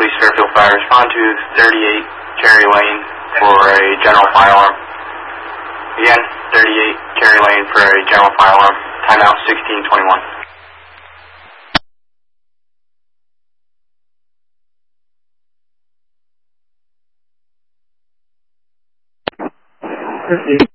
Police Fairfield Fire, respond to 38 Cherry Lane for a general fire alarm. Again, 38 Cherry Lane for a general fire alarm. Timeout 1621.